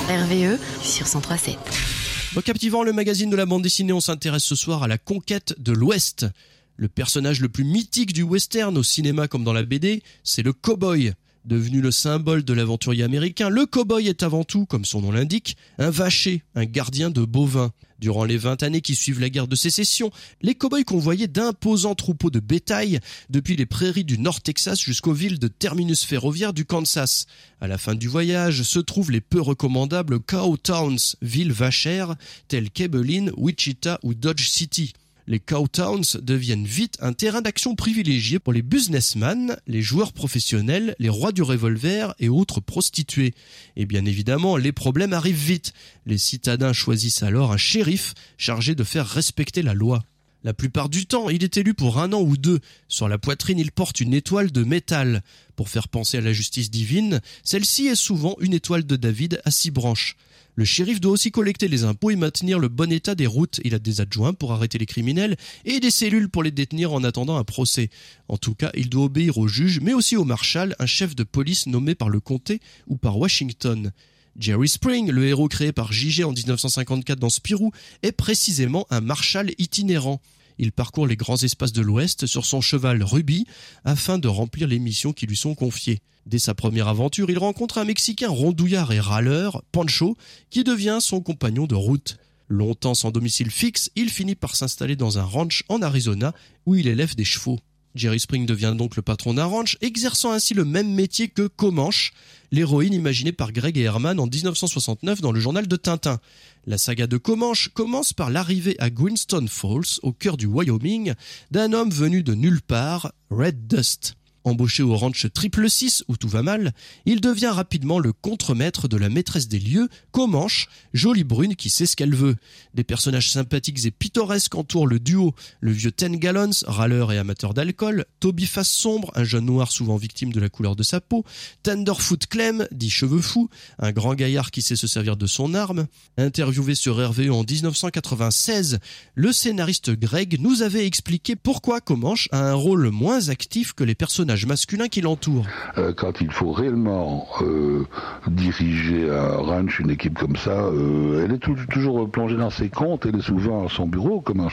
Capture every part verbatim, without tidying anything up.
R V E sur cent trois sept. Dans Captivant, le magazine de la bande dessinée, on s'intéresse ce soir à la conquête de l'Ouest. Le personnage le plus mythique du western au cinéma comme dans la B D, c'est le cow-boy. Devenu le symbole de l'aventurier américain, le cow-boy est avant tout, comme son nom l'indique, un vacher, un gardien de bovins. Durant les vingt années qui suivent la guerre de sécession, les cow-boys convoyaient d'imposants troupeaux de bétail depuis les prairies du Nord Texas jusqu'aux villes de terminus ferroviaires du Kansas. À la fin du voyage se trouvent les peu recommandables cow towns, villes vachères telles qu'Abilene, Wichita ou Dodge City. Les cow towns deviennent vite un terrain d'action privilégié pour les businessmen, les joueurs professionnels, les rois du revolver et autres prostituées. Et bien évidemment, les problèmes arrivent vite. Les citadins choisissent alors un shérif chargé de faire respecter la loi. La plupart du temps, il est élu pour un an ou deux. Sur la poitrine, il porte une étoile de métal. Pour faire penser à la justice divine, celle-ci est souvent une étoile de David à six branches. Le shérif doit aussi collecter les impôts et maintenir le bon état des routes. Il a des adjoints pour arrêter les criminels et des cellules pour les détenir en attendant un procès. En tout cas, il doit obéir au juge, mais aussi au marshal, un chef de police nommé par le comté ou par Washington. Jerry Spring, le héros créé par J G en dix-neuf cent cinquante-quatre dans Spirou, est précisément un marshal itinérant. Il parcourt les grands espaces de l'Ouest sur son cheval Ruby afin de remplir les missions qui lui sont confiées. Dès sa première aventure, il rencontre un Mexicain rondouillard et râleur, Pancho, qui devient son compagnon de route. Longtemps sans domicile fixe, il finit par s'installer dans un ranch en Arizona où il élève des chevaux. Jerry Spring devient donc le patron d'un ranch, exerçant ainsi le même métier que Comanche, l'héroïne imaginée par Greg et Herman en dix-neuf cent soixante-neuf dans le journal de Tintin. La saga de Comanche commence par l'arrivée à Greenstone Falls, au cœur du Wyoming, d'un homme venu de nulle part, Red Dust. Embauché au ranch Triple Six, où tout va mal, il devient rapidement le contremaître de la maîtresse des lieux, Comanche, jolie brune qui sait ce qu'elle veut. Des personnages sympathiques et pittoresques entourent le duo, le vieux Ten Gallons, râleur et amateur d'alcool, Toby Face Sombre, un jeune noir souvent victime de la couleur de sa peau, Tenderfoot Clem, dit cheveux fous, un grand gaillard qui sait se servir de son arme. Interviewé sur R V E en dix-neuf cent quatre-vingt-seize, le scénariste Greg nous avait expliqué pourquoi Comanche a un rôle moins actif que les personnages masculin qui l'entoure. Euh, quand il faut réellement euh, diriger un ranch, une équipe comme ça, euh, elle est tout, toujours plongée dans ses comptes, elle est souvent à son bureau. Comment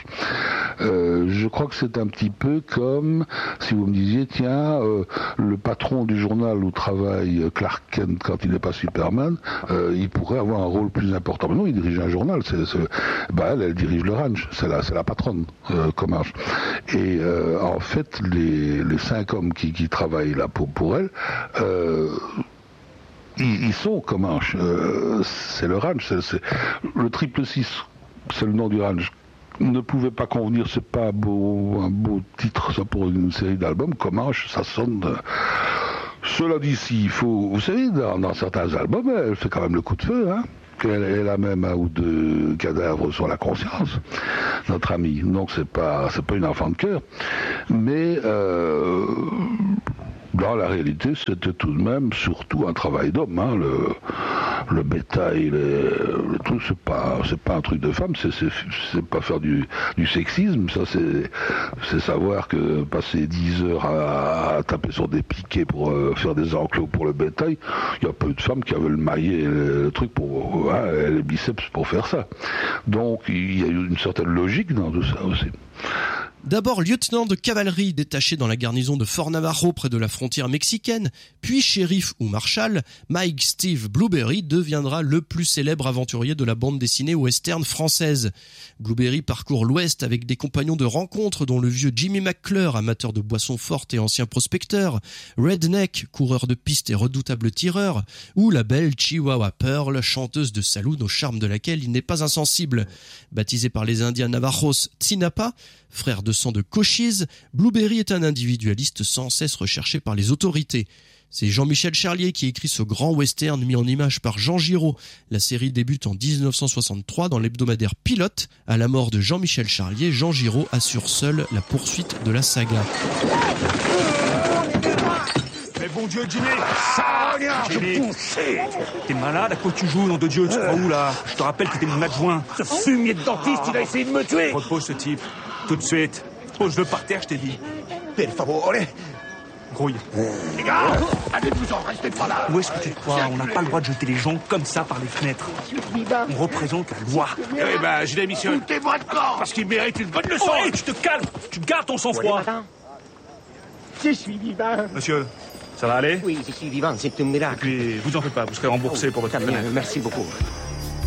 euh, je crois que c'est un petit peu comme si vous me disiez, tiens, euh, le patron du journal où travaille Clark Kent quand il n'est pas Superman, euh, il pourrait avoir un rôle plus important. Mais non, il dirige un journal. C'est, c'est, bah elle, elle dirige le ranch. C'est la, c'est la patronne. Euh, Comanche. Et euh, en fait, les, les cinq hommes qui qui travaillent là pour, pour elle, euh, ils, ils sont Comanche. Euh, c'est le ranch. C'est, c'est, le Triple Six, c'est le nom du ranch. Ne pouvait pas convenir, c'est pas un beau, un beau titre ça pour une série d'albums. Comanche, ça sonne. De... Cela dit, il faut, vous savez, dans, dans certains albums, elle fait quand même le coup de feu, hein. Elle, elle a même un ou deux cadavres sur la conscience, notre amie. Donc c'est pas, c'est pas une enfant de cœur, mais euh, dans la réalité, c'était tout de même surtout un travail d'homme. Hein, le, le bétail, les, le tout, c'est pas, c'est pas un truc de femme. C'est, c'est, c'est pas faire du, du sexisme. Ça, c'est, c'est savoir que passer dix heures à, à taper sur des piquets pour euh, faire des enclos pour le bétail, il y a peu de femmes qui avaient le maillet, le, le truc pour hein, les biceps pour faire ça. Donc il y a une certaine logique dans tout ça aussi. D'abord lieutenant de cavalerie détaché dans la garnison de Fort Navarro près de la frontière mexicaine, puis shérif ou marshal, Mike Steve Blueberry deviendra le plus célèbre aventurier de la bande dessinée western française. Blueberry parcourt l'Ouest avec des compagnons de rencontre dont le vieux Jimmy McClure, amateur de boissons fortes et ancien prospecteur, Redneck, coureur de piste et redoutable tireur, ou la belle Chihuahua Pearl, chanteuse de saloon au charme de laquelle il n'est pas insensible. Baptisé par les Indiens Navajos Tinapa, frère de sang de Cochise, Blueberry est un individualiste sans cesse recherché par les autorités. C'est Jean-Michel Charlier qui écrit ce grand western mis en image par Jean Giraud. La série débute en dix-neuf cent soixante-trois dans l'hebdomadaire Pilote. À la mort de Jean-Michel Charlier, Jean Giraud assure seul la poursuite de la saga. Mais bon Dieu, Jimmy! Ça, Jimmy! T'es malade? À quoi tu joues, nom de Dieu? Tu vas où, là? Je te rappelle que t'es mon adjoint. Ce fumier de dentiste, il a essayé de me tuer! Repose ce type. Tout de suite. Pose-le par terre, je t'ai dit. Per favore. Grouille. Les gars, allez-vous-en, restez pas là. Où est-ce que tu te crois? On n'a pas le droit de jeter les gens comme ça par les fenêtres. On représente la loi. Eh ben, je démissionne. Foutez-moi de camp, parce qu'il mérite une bonne leçon. Oh, hey, tu te calmes. Tu gardes ton sang-froid. Je suis vivant. Monsieur, ça va aller? Oui, je suis vivant, c'est un Et miracle. puis, vous en faites pas, vous serez remboursé pour votre Très bien, fenêtre. merci beaucoup.